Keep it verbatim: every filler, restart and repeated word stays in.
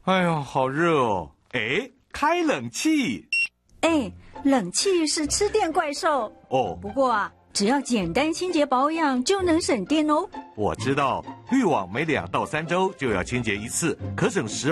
哎呦，好热哦！哎，开冷气。 哎，冷气是吃电怪兽哦。 不过啊，只要简单清洁保养就能省电哦。 我知道，滤网每两到三周就要清洁一次，可省十